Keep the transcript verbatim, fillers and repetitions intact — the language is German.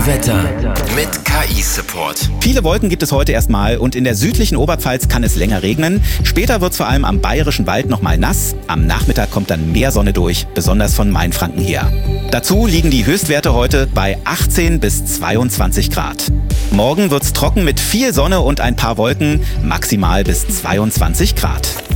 Wetter mit K I-Support. Viele Wolken gibt es heute erstmal und in der südlichen Oberpfalz kann es länger regnen. Später wird es vor allem am Bayerischen Wald nochmal nass. Am Nachmittag kommt dann mehr Sonne durch, besonders von Mainfranken her. Dazu liegen die Höchstwerte heute bei achtzehn bis zweiundzwanzig Grad. Morgen wird es trocken mit viel Sonne und ein paar Wolken, maximal bis zweiundzwanzig Grad.